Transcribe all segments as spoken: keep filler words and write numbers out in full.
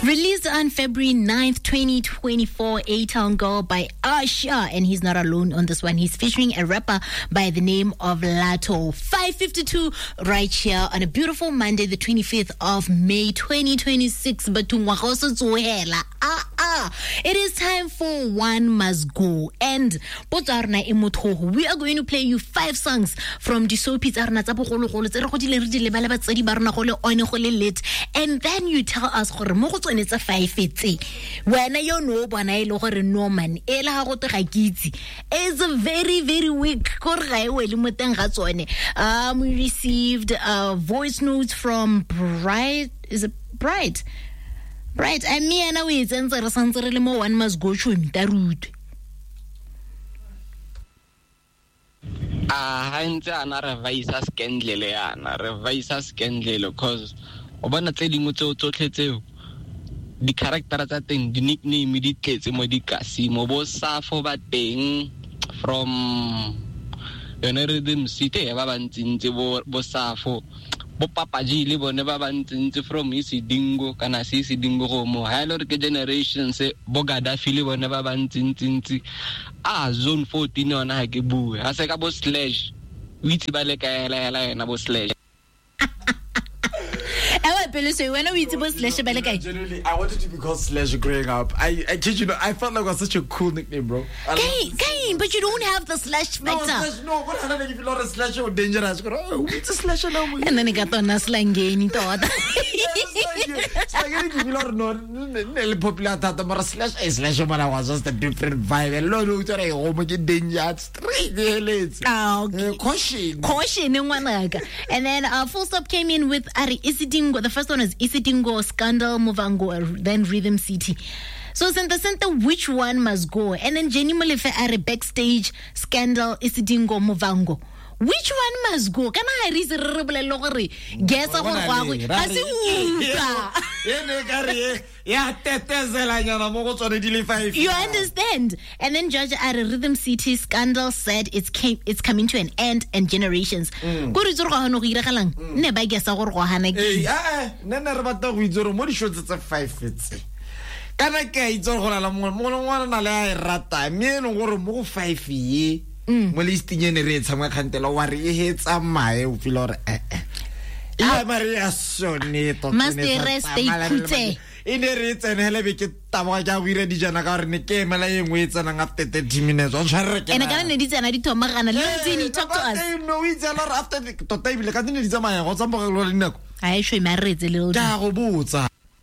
Released on February ninth, twenty twenty-four, A-Town Girl by Usher. And he's not alone on this one. He's featuring a rapper by the name of Lato. five fifty-two right here on a beautiful Monday, the twenty-fifth of May, twenty twenty-six. But ah ah, it is time for One Must Go. And we are going to play you five songs from the soapies. And then you tell us it's a five when you know bona no man it's a very very weak. Um we received uh voice notes from Bright. Is it Bright? Bright. I mean now it's answer something more. One must go to the route. Ah, hantse ana revisa scandal yana revisa scandal cause obana tse dingwe tse tsotlhe tseo di character tsa teng di nickname di tletse mo di kasi mo bo Safo ba teng from yone Rhythm City ba bantsintse bo bo Safo bo Papaji le bone ba bantsintse from Isidingo kana Isidingo go mo hello ke generation se bo Gaddafi le bone ba bantsintse ah zone fourteen yona ha ke bue ha se ka bo Slash o itse ba le ka hela hela yena bo Slash. Generally, I wanted to be called Slash growing up. I, I kid you know, I felt like it was such a cool nickname, bro. Game, game, but you don't have the Slash factor. No, slash, no, what happened if you're not a Slash or dangerous? Oh, it's a Slash now. And then he got on a slang game. It's like if you don't know, popular tata, but a Slash, a Slash man was just a different vibe. And no, no, sorry, oh my god, danger, straight the Oh, okay. Caution, caution, and one and then uh, Full Stop came in with Ari Isidingo. The first one is Isidingo, Scandal, Movango, then Rhythm City. So Center Center, which one must go? And then Jenny Molefe Ari Backstage, Scandal, Isidingo, Movango. Which one must go? Can I read the rebel guess a you understand? And then Judge at a Rhythm City Scandal said it's came it's coming to an end and generations. Go to Zorano never guess a Rohana. Yeah, never but the Wizard Modi shows it's a five fits. Can I get it's all on one rata, me and or more five ye. Well, it's the generate some can't tell what he hates a mile filor. Ah, Maria Sonito must the rest stay in the rates and Hellevic Tamaja, we ready Janagar and came and waits and after thirty minutes on Shark. And again, it is an editor Marana. Talk to us. No, it's a lot after the table. I can't is a man or somebody. I actually married a little boots.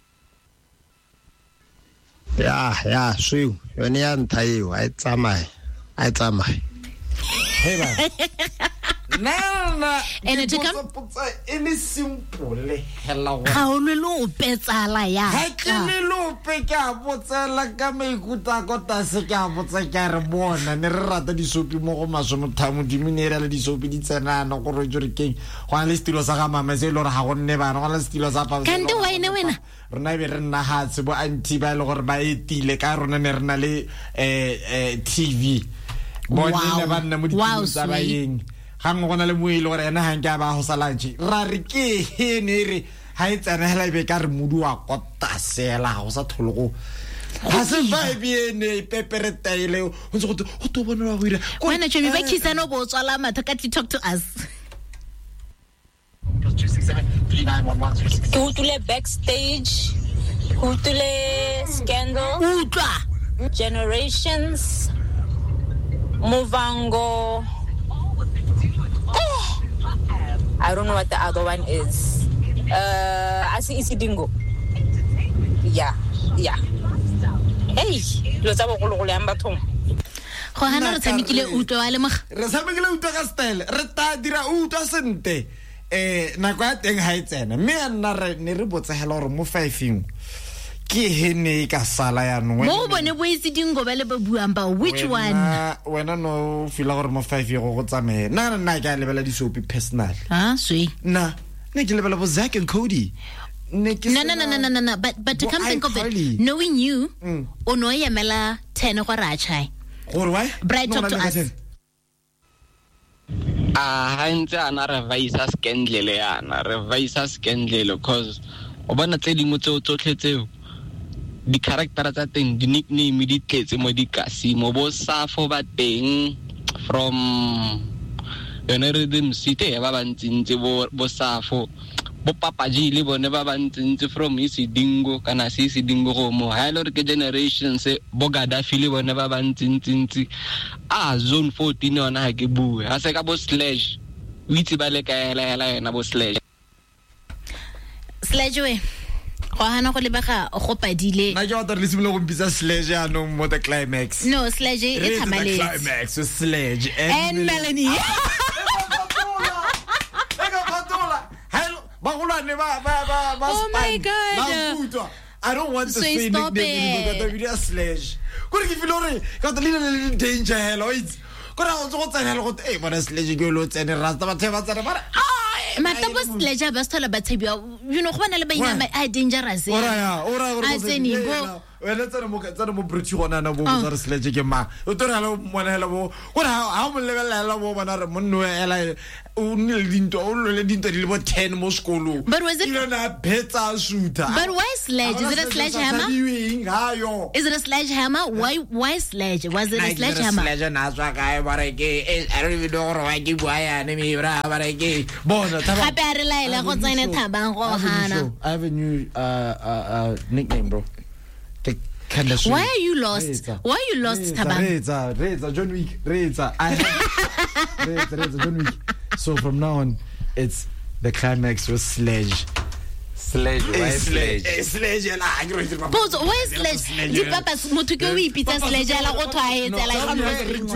Yeah, yeah, true. When you tell you, I tell my, I tell my. Hey, man. No, no. And it come any simple hello. How little pets are like ya. I can't look pick up what's like a make good got a second what's a carabon and a rat of the soapy more mushroom time with the mineral disobedience and an orange king. While still was a hammer, Mazelo, how never, all still was up. Can do I know when Never had so anti-bal or by Tilecaron and Ernale T V. Wow, wow, sweet. Hang on a wheel or an hangaba hosalanchi. Rariki, Henry, Heights and Hellebecar Mudua, Cotta, Sela, Hosa Tolo. Has a baby a pepper tail. What's what to one? When I should be back, he's an oboe, so Alama to talk to us. Hutule Backstage, Hutule Scandal, Ultra Generations, Movango. Oh, I don't know what the other one is. Uh, I see Isidingo. Yeah, yeah. Hey, let's have a look at Ambaton. Johana Samikile Uto Alemach. Resamikile Uto Castel, Reta dira Uto Sente. Eh, Naquating Heights and me and Nare Neribots a hello mo five film. Kihini Casala and when no ways didn't go available Buamba. Which one? When I know Philor mo five year olds I may not a night level of soapy personal. Ah, sweet. Nah, Nicky level of Zach and Cody. No, no, no, no, no, no, no. But but to come think of it, knowing you, Onoya Mela ten or Rachai. Or why? Bright talk to us. Ah, hantse ana revisa scandal yana revisa scandal cause obana tse dingwe tse tsotlhe tseo di-charactera tsa teng di-nickname di tletse mo dikasi mo bo Safo ba teng from yone Rhythm City ba bantsintsi bo bo Safo bo Papaji le bone ba bantsintsi from Isidingo kana se Isidingo go mo ha ile ke generation se bo Gaddafi le bone ba bantsintsi a zone fourteen yona ha ke bue ha se ka bo Slash o itse ba le kaela ela bo Slash Slash we go hana go lebega go padile na ke wa tla simolo go mpitsa Slash ya no mo the climax no Slash e thamaletse climax so Slash and Melanie Ba ba ba ba oh my god I don't want to so say stop nickname but the video Slash go re ke feel gore ka tla le danger hello it's go ra go tsena le go eh bona Slash ke lo tsene rasta ba theba tsena ba matapo Slash ba stola ba tsebia you know go bana le baina a dangerous ora ya ora go a tseni go wena tsena mo tsena mo British gona na bo bo Slash ke ma o tora le mona hela bo go ra ha mo lebella bo bana re monno ela o ne le dinto o le dinto di le bo ten mo skolo but was it you know betsa shooter but why Slash is it a sledgehammer is it a sledgehammer why why Slash was it a sledgehammer Slash na swa ka ba re ke I don't even know why ke bua ya ne me bra ba re ke bona ta ba gape a re laela go tsena thabang go hana I have a new uh uh nickname bro. Why are you lost? Reza. Why are you lost, Reza, Tabang? Reza, Reza, John Wick, Reza. I have Reza, Reza, John Wick. So from now on, it's the climax was Slash. Slash, why Slash? Slash, yeah, I agree with you. Why Slash? Di papa motho ke o ipitsa Slash ala go tshwaetsa la